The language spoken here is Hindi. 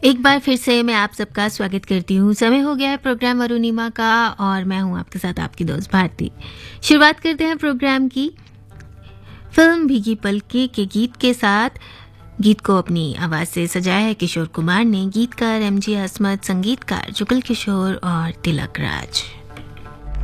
एक बार फिर से मैं आप सबका स्वागत करती हूँ। समय हो गया है प्रोग्राम अरुणिमा का और मैं हूँ आपके साथ आपकी दोस्त भारती। शुरुआत करते हैं प्रोग्राम की फिल्म भीगी पलके के गीत के साथ। गीत को अपनी आवाज़ से सजाया है किशोर कुमार ने, गीतकार एमजी असमत, संगीतकार जुगल किशोर और तिलक राज।